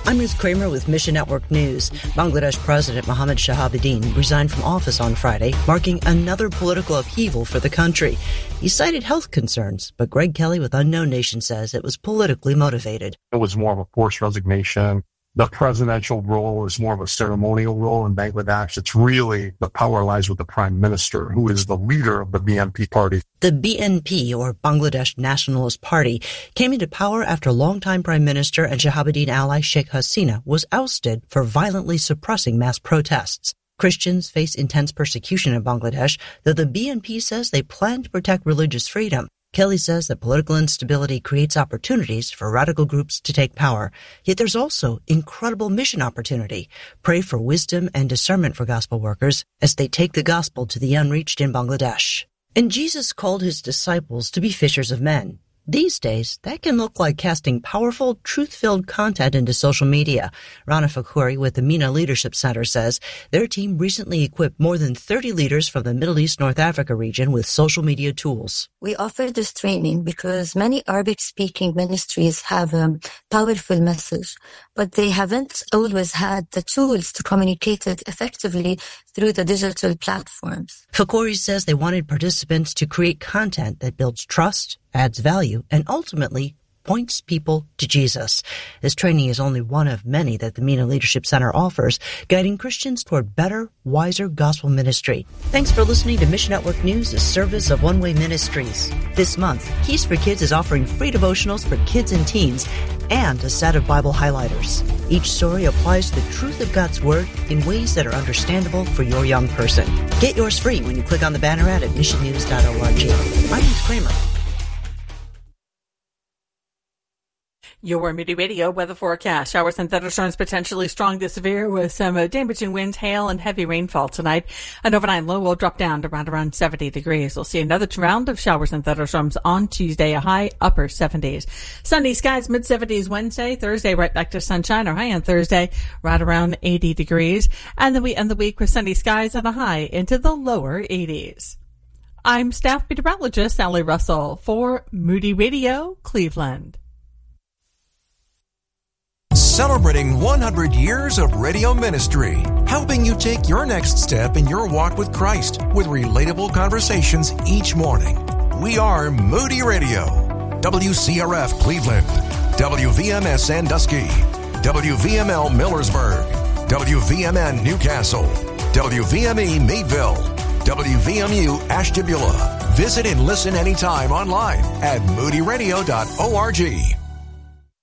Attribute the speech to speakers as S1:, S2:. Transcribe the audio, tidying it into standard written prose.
S1: I'm Ruth Kramer with Mission Network News. Bangladesh President Mohammed Shahabuddin resigned from office on Friday, marking another political upheaval for the country. He cited health concerns, but Greg Kelly with Unknown Nation says it was politically motivated.
S2: It was more of a forced resignation. The presidential role is more of a ceremonial role in Bangladesh. It's really the power lies with the prime minister, who is the leader of the BNP party.
S1: The BNP, or Bangladesh Nationalist Party, came into power after longtime Prime Minister and Shahabuddin ally Sheikh Hasina was ousted for violently suppressing mass protests. Christians face intense persecution in Bangladesh, though the BNP says they plan to protect religious freedom. Kelly says that political instability creates opportunities for radical groups to take power. Yet there's also incredible mission opportunity. Pray for wisdom and discernment for gospel workers as they take the gospel to the unreached in Bangladesh. And Jesus called his disciples to be fishers of men. These days, that can look like casting powerful, truth-filled content into social media. Rana Fakouri with the MENA Leadership Center says their team recently equipped more than 30 leaders from the Middle East North Africa region with social media tools.
S3: We offer this training because many Arabic-speaking ministries have a powerful message, but they haven't always had the tools to communicate it effectively through the digital platforms.
S1: Fakouri says they wanted participants to create content that builds trust, adds value, and ultimately points people to Jesus. This training is only one of many that the MENA Leadership Center offers, guiding Christians toward better, wiser gospel ministry. Thanks for listening to Mission Network News, a service of One Way Ministries. This month, Keys for Kids is offering free devotionals for kids and teens and a set of Bible highlighters. Each story applies the truth of God's Word in ways that are understandable for your young person. Get yours free when you click on the banner ad at missionnews.org. My name's Kramer.
S4: Your Moody Radio weather forecast. Showers and thunderstorms potentially strong to severe with some damaging winds, hail, and heavy rainfall tonight. An overnight low will drop down to around 70 degrees. We'll see another round of showers and thunderstorms on Tuesday, a high upper 70s. Sunny skies, mid-70s Wednesday. Thursday, right back to sunshine. Our high on Thursday, right around 80 degrees. And then we end the week with sunny skies and a high into the lower 80s. I'm staff meteorologist Sally Russell for Moody Radio, Cleveland.
S5: Celebrating 100 years of radio ministry, helping you take your next step in your walk with Christ with relatable conversations each morning. We are Moody Radio, WCRF Cleveland, WVMS Sandusky, WVML Millersburg, WVMN Newcastle, WVME Meadville, WVMU Ashtabula. Visit and listen anytime online at moodyradio.org.